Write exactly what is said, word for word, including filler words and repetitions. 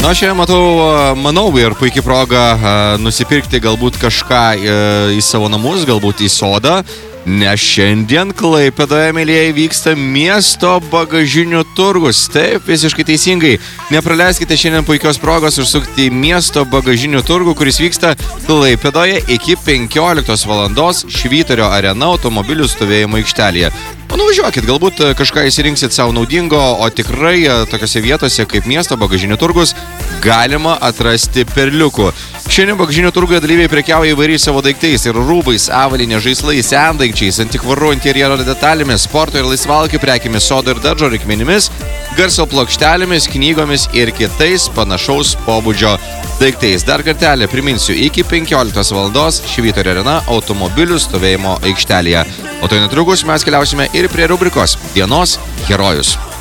Na, šiandien matau, manau, ir puikiai proga nusipirkti galbūt kažką į savo namus, galbūt į sodą. Nes šiandien Klaipėdoje, mėlyjeji, vyksta miesto bagažinių turgus. Taip, visiškai teisingai. Nepraleiskite šiandien puikios progos užsukti į miesto bagažinių turgų, kuris vyksta Klaipėdoje iki penkioliktos valandos Švyturio arena automobilių stovėjimo aikštelėje. O nuvažiuokit, galbūt kažką įsirinksit savo naudingo, o tikrai tokiose vietose kaip miesto bagažinių turgus galima atrasti perliukų. Šiandien bagažinių turguje dalyviai prekiauja įvairiais savo daiktais ir rūbais, avalinė, žaislais, sendaikčiais, antikvarų interjero detalėmis, sporto ir laisvalaikių prekėmis, sodo ir daržo reikmenimis, garso plokštelėmis, knygomis ir kitais panašaus pobūdžio daiktais. Dar kartelį priminsiu, iki penkioliktos valandos Švyturio arena automobilių stovėjimo aikštelėje. O tai netrukus mes keliausime ir prie rubrikos Dienos herojus.